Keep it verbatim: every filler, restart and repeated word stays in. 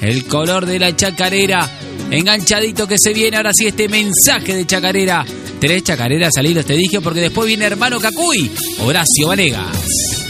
el color de la chacarera. Enganchadito que se viene ahora sí este mensaje de chacarera. Tres chacareras al hilo te dije porque después viene hermano Cacuy, Horacio Vanegas.